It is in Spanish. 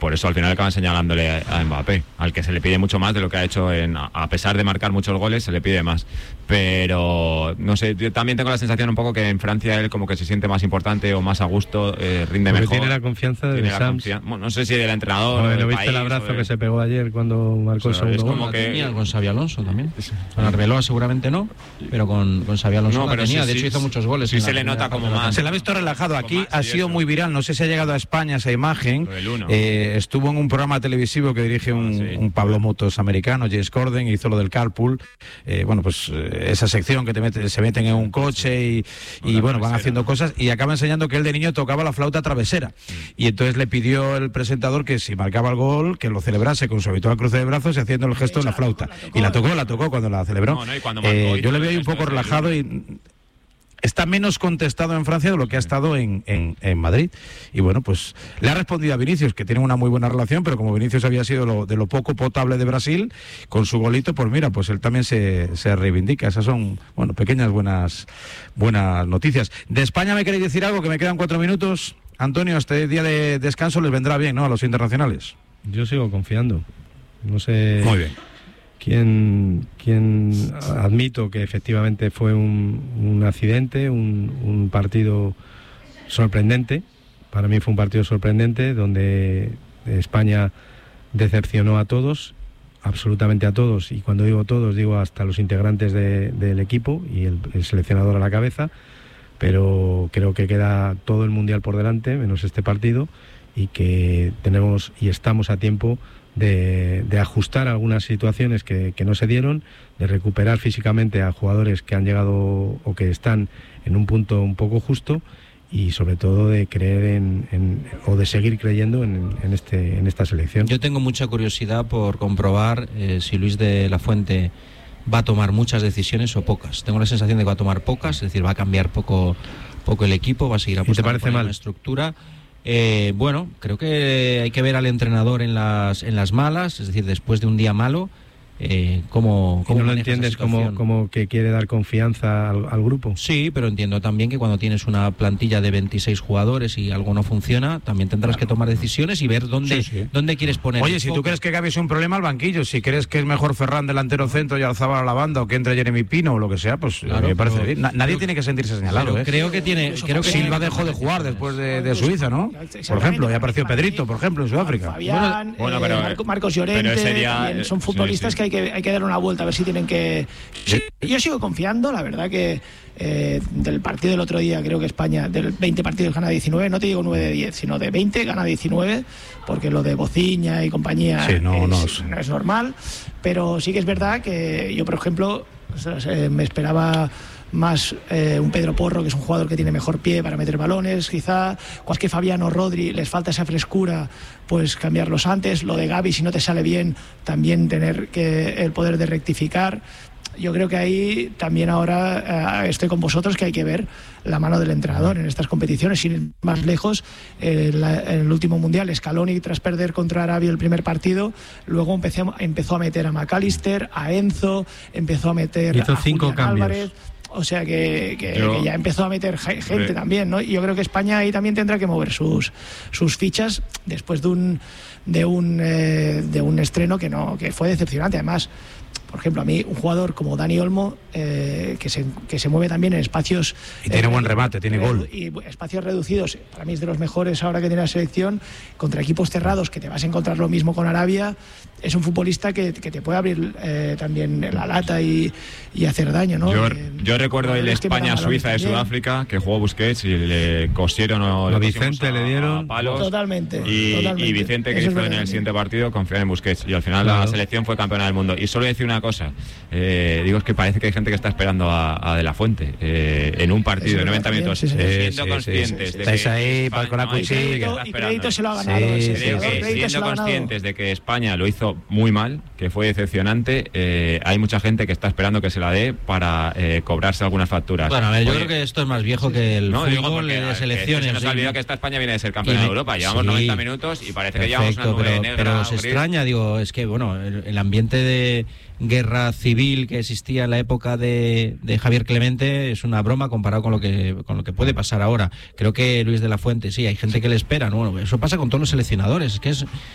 por eso al final acaban señalándole a Mbappé, al que se le pide mucho más de lo que ha hecho, a pesar de marcar muchos goles, se le pide más. Pero no sé, yo también tengo la sensación un poco que en Francia él como que se siente más importante o más a gusto, rinde porque mejor. Tiene la confianza de Sams. Bueno, no sé si del entrenador. ¿No viste el abrazo que se pegó ayer cuando marcó el segundo gol? Como que tenía con Xabi Alonso también. Con Arbeloa seguramente no, pero con Xabi Alonso no, la tenía. Sí, de hecho hizo muchos goles. Sí, se le nota como más. Se le ha visto relajado. Aquí ha sido muy viral. No sé si ha llegado a España esa imagen. Estuvo en un programa televisivo que dirige un Pablo Motos americano, James Corden, hizo lo del carpool. Bueno, pues esa sección que se meten en un coche y bueno, van haciendo cosas y acaba enseñando que él de niño tocaba la flauta travesera. Y entonces le pidió el presentador que si marcaba el gol, que lo celebrase con su habitual cruce de brazos y haciendo el gesto de la flauta. Y la tocó cuando la celebró. Yo le veo ahí un poco relajado y está menos contestado en Francia de lo que ha estado en Madrid. Y bueno, pues le ha respondido a Vinicius, que tienen una muy buena relación, pero como Vinicius había sido de lo poco potable de Brasil, con su golito, pues mira, pues él también se reivindica. Esas son, bueno, pequeñas buenas noticias. ¿De España me queréis decir algo? Que me quedan 4 minutos. Antonio, este día de descanso les vendrá bien, ¿no?, a los internacionales. Yo sigo confiando. No sé... Muy bien. Quien admito que efectivamente fue un accidente, un partido sorprendente. Para mí fue un partido sorprendente donde España decepcionó a todos, absolutamente a todos, y cuando digo todos digo hasta los integrantes del equipo y el seleccionador a la cabeza, pero creo que queda todo el Mundial por delante, menos este partido, y que tenemos y estamos a tiempo de ajustar algunas situaciones que no se dieron, de recuperar físicamente a jugadores que han llegado o que están en un punto un poco justo, y sobre todo de creer o de seguir creyendo en esta selección. Yo tengo mucha curiosidad por comprobar si Luis de la Fuente va a tomar muchas decisiones o pocas. Tengo la sensación de que va a tomar pocas, es decir, va a cambiar poco el equipo, va a seguir apostando por la estructura. Bueno, creo que hay que ver al entrenador en las malas, es decir, después de un día malo, ¿cómo no lo entiendes como que quiere dar confianza al grupo? Sí, pero entiendo también que cuando tienes una plantilla de 26 jugadores y algo no funciona, también tendrás que tomar decisiones y ver dónde quieres poner. Oye, si tú crees que Gavi es un problema, al banquillo. Si crees que es mejor Ferran delantero centro y Alzábal a la banda, o que entre Jeremy Pino o lo que sea, pues claro, me parece bien. Nadie tiene que sentirse señalado. Creo que Silva dejó de jugar después de Suiza, ¿no? Por ejemplo, ya apareció Pedrito, por ejemplo, en Sudáfrica. Fabián, Marcos Llorente, son futbolistas que hay que dar una vuelta a ver si tienen que... Yo sigo confiando, la verdad que del partido del otro día creo que España del 20 partidos gana 19, no te digo 9 de 10, sino de 20 gana 19, porque lo de Bociña y compañía no es normal, pero sí que es verdad que yo, por ejemplo, me esperaba más un Pedro Porro, que es un jugador que tiene mejor pie para meter balones, quizá, es que Fabián o Rodri les falta esa frescura, pues cambiarlos antes. Lo de Gavi, si no te sale bien, también tener el poder de rectificar. Yo creo que ahí también ahora estoy con vosotros, que hay que ver la mano del entrenador en estas competiciones. Sin ir más lejos, en el último Mundial, Scaloni, tras perder contra Arabia el primer partido, luego empezó a meter a McAllister, a Enzo, empezó a meter a 5 Julián Álvarez. O sea que ya empezó a meter gente también, ¿no? Y yo creo que España ahí también tendrá que mover sus fichas después de un estreno que fue decepcionante. Además, por ejemplo, a mí un jugador como Dani Olmo, que se mueve también en espacios... Y tiene buen remate, tiene gol. Y espacios reducidos, para mí es de los mejores ahora que tiene la selección, contra equipos cerrados, que te vas a encontrar lo mismo con Arabia. Es un futbolista que te puede abrir también la lata y hacer daño, ¿no? Yo recuerdo el España-Suiza de Sudáfrica, que jugó Busquets y le cosieron a Vicente, le dieron palos. Totalmente. Y Vicente, que hizo en el siguiente partido, confió en Busquets. Y al final la selección fue campeona del mundo. Y solo decir una cosa, digo, es que parece que hay gente que está esperando a De la Fuente en un partido de 90 minutos, siendo conscientes de que estáis ahí con la cuchilla y crédito se lo ha ganado. Siendo conscientes de que España lo hizo muy mal, que fue decepcionante, hay mucha gente que está esperando que se la dé para cobrarse algunas facturas. Bueno, a ver, yo creo que esto es más viejo que el fútbol de selecciones. Se nos ha olvidado que esta España viene de ser campeona de Europa. Llevamos 90 minutos y parece que llevamos una nube negra. Pero os extraña, digo, es que bueno, el ambiente de guerra civil que existía en la época de Javier Clemente es una broma comparado con lo que puede pasar ahora. Creo que Luis de la Fuente, sí, hay gente que le espera, ¿no? Bueno, eso pasa con todos los seleccionadores, es que es